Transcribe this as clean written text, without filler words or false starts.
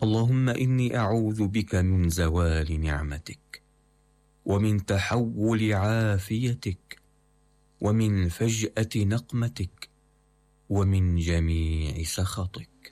اللهم إني أعوذ بك من زوال نعمتك، ومن تحول عافيتك، ومن فجأة نقمتك، ومن جميع سخطك.